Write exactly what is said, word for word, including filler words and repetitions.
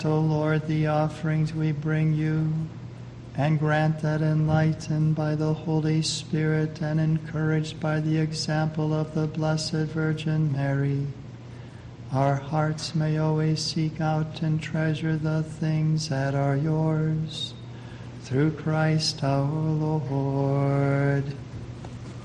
O Lord, the offerings we bring you, and grant that, enlightened by the Holy Spirit and encouraged by the example of the Blessed Virgin Mary, our hearts may always seek out and treasure the things that are yours. Through Christ our Lord.